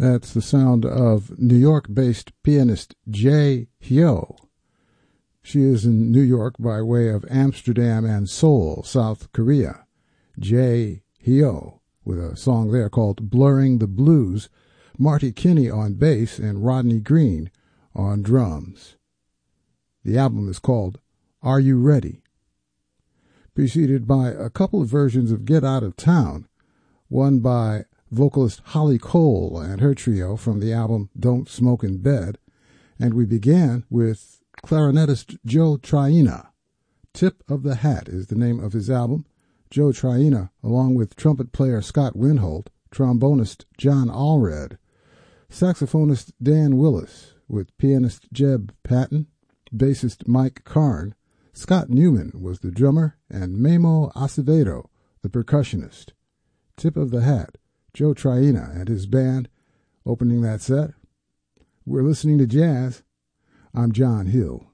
That's the sound of New York-based pianist Jae Hyo. She is in New York by way of Amsterdam and Seoul, South Korea. Jae Hyo, with a song there called Blurring the Blues, Marty Kinney on bass and Rodney Green on drums. The album is called Are You Ready? Preceded by a couple of versions of Get Out of Town, one by vocalist Holly Cole and her trio from the album Don't Smoke in Bed, and we began with clarinetist Joe Traina. Tip of the Hat is the name of his album. Joe Traina, along with trumpet player Scott Winholt, trombonist John Allred, saxophonist Dan Willis, with pianist Jeb Patton, bassist Mike Karn, Scott Newman was the drummer, and Memo Acevedo, the percussionist. Tip of the Hat, Joe Traina and his band opening that set. We're listening to jazz. I'm John Hill.